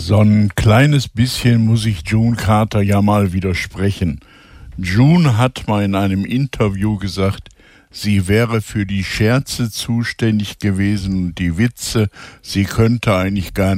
So ein kleines bisschen muss ich June Carter ja mal widersprechen. June hat mal in einem Interview gesagt, sie wäre für die Scherze zuständig gewesen und die Witze, sie könnte eigentlich gar